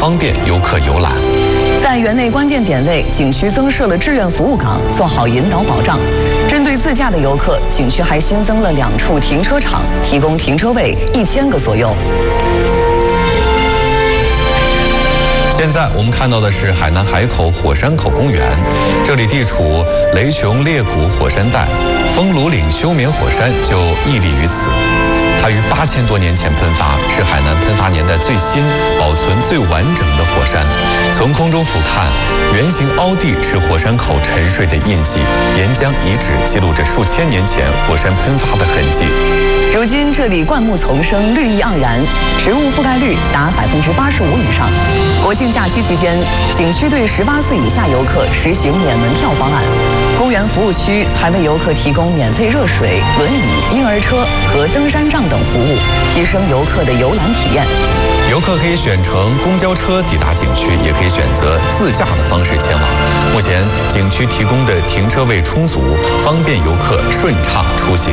方便游客游览。 在园内关键点位，景区增设了志愿服务岗，做好引导保障。针对自驾的游客，景区还新增了2处停车场，提供停车位1000个左右。 现在我们看到的是海南海口火山口公园，这里地处雷琼裂谷火山带，丰庐岭休眠火山就屹立于此。它于8000多年前喷发，是海南喷发年代最新、保存最完整的火山。从空中俯瞰，圆形凹地是火山口沉睡的印记，岩浆遗址记录着数千年前火山喷发的痕迹。 如今这里灌木丛生，绿意盎然，植物覆盖率达85%以上。国庆假期期间，景区对18岁以下游客实行免门票方案。公园服务区还为游客提供免费热水、轮椅、婴儿车和登山杖等服务，提升游客的游览体验。 游客可以选乘公交车抵达景区，也可以选择自驾的方式前往。目前景区提供的停车位充足，方便游客顺畅出行。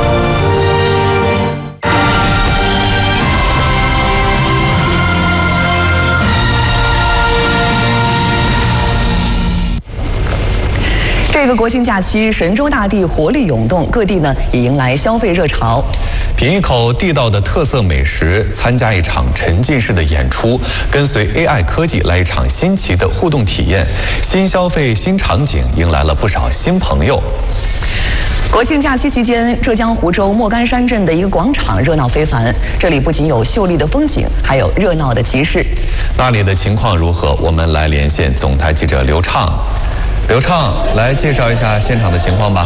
这个国庆假期，神州大地活力涌动，各地呢也迎来消费热潮。 品一口地道的特色美食，参加一场沉浸式的演出，跟随 AI 科技来一场新奇的互动体验，新消费新场景，迎来了不少新朋友。 国庆假期期间，浙江湖州莫干山镇的一个广场热闹非凡。这里不仅有秀丽的风景，还有热闹的集市。 那里的情况如何？我们来连线总台记者刘畅。刘畅，来介绍一下现场的情况吧。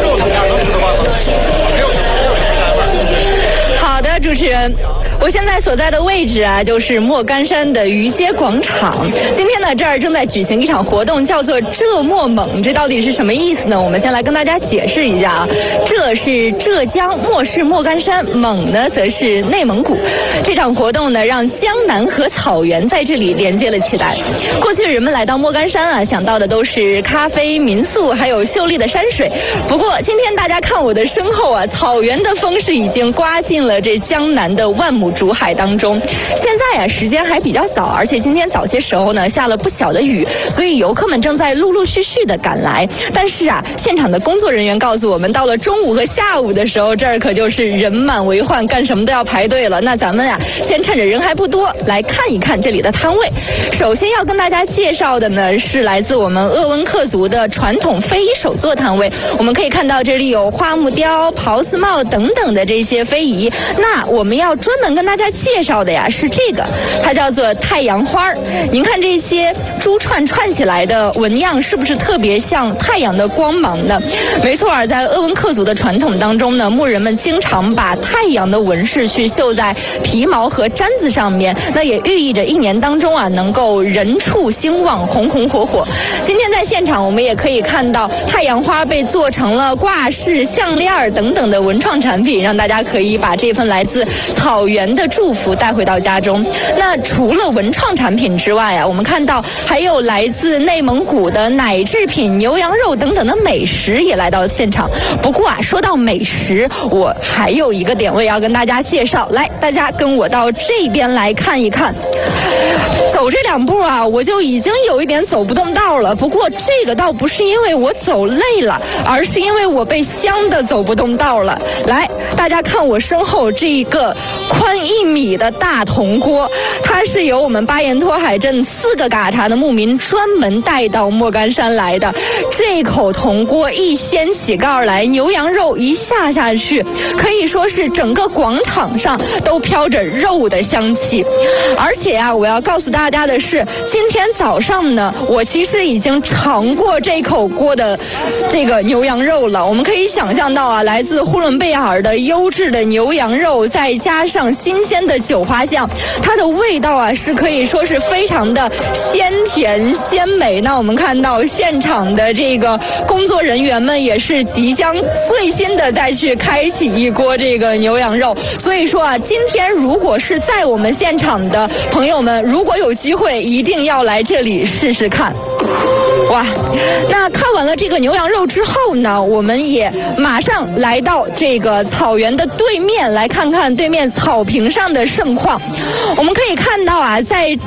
好的，主持人。我现在所在的位置啊，就是莫干山的鱼街广场。今天呢，这儿正在举行一场活动，叫做“浙莫猛”。这到底是什么意思呢？我们先来跟大家解释一下啊。浙是浙江，莫是莫干山，猛呢则是内蒙古。这场活动呢，让江南和草原在这里连接了起来。过去人们来到莫干山啊，想到的都是咖啡、民宿，还有秀丽的山水。不过今天大家看我的身后啊，草原的风势已经刮进了这江南的万亩竹海当中。现在啊，时间还比较早，而且今天早些时候呢，下了不小的雨，所以游客们正在陆陆续续的赶来。但是啊，现场的工作人员告诉我们，到了中午和下午的时候，这儿可就是人满为患，干什么都要排队了。那咱们啊，先趁着人还不多，来看一看这里的摊位。首先要跟大家介绍的呢，是来自我们鄂温克族的传统非遗手作摊位。我们可以看到这里有花木雕、狍丝帽等等的这些非遗。那我们要专门跟大家介绍的呀是这个，它叫做太阳花。您看这些珠串串起来的纹样，是不是特别像太阳的光芒呢？没错，在鄂温克族的传统当中呢，牧人们经常把太阳的纹饰去绣在皮毛和毡子上面，那也寓意着一年当中啊能够人畜兴旺，红红火火。今天在现场我们也可以看到太阳花被做成了挂饰、项链等等的文创产品，让大家可以把这份来自草原的祝福带回到家中。那除了文创产品之外啊，我们看到还有来自内蒙古的奶制品、牛羊肉等等的美食也来到现场。不过啊，说到美食，我还有一个点位要跟大家介绍，来，大家跟我到这边来看一看。走这2步啊，我就已经有一点走不动道了。不过这个倒不是因为我走累了，而是因为我被香的走不动道了。来，大家看我身后这一个宽1米的大铜锅，它是由我们巴彦托海镇4个嘎查的牧民专门带到莫干山来的。这口铜锅一掀起盖来，牛羊肉一下去，可以说是整个广场上都飘着肉的香气。而且啊，我要告诉大家的是，今天早上呢，我其实已经尝过这口锅的这个牛羊肉了。我们可以想象到啊，来自呼伦贝尔的优质的牛羊肉，再加上新鲜的韭花酱，它的味道啊是可以说是非常的鲜甜鲜美。那我们看到现场的这个工作人员们也是即将最新的再去开启一锅这个牛羊肉。所以说啊，今天如果是在我们现场的朋友们，如果有机会一定要来这里试试看。哇，那看完了这个牛羊肉之后呢，我们也马上来到这个草原的对面，来看看对面草坪上的盛况。我们可以看到啊，在